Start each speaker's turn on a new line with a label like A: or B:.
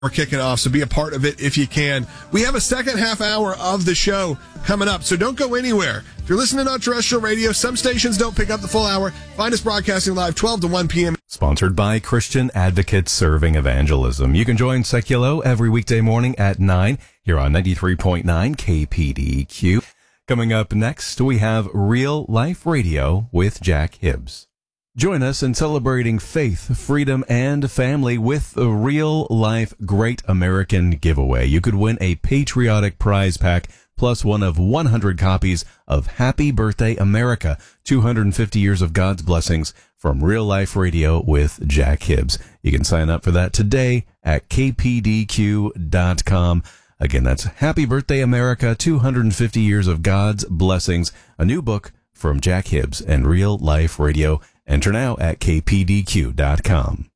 A: We're kicking off, so be a part of it if you can. We have a second half hour of the show coming up, so don't go anywhere. If you're listening on terrestrial radio, some stations don't pick up the full hour. Find us broadcasting live 12 to 1 p.m.
B: Sponsored by Christian Advocates Serving Evangelism. You can join Seculo every weekday morning at 9 here on 93.9 KPDQ. Coming up next, we have Real Life Radio with Jack Hibbs. Join us in celebrating faith, freedom, and family with the Real Life Great American Giveaway. You could win a patriotic prize pack plus one of 100 copies of Happy Birthday America, 250 Years of God's Blessings from Real Life Radio with Jack Hibbs. You can sign up for that today at kpdq.com. Again, that's Happy Birthday America, 250 Years of God's Blessings, a new book from Jack Hibbs and Real Life Radio. Enter now at kpdq.com.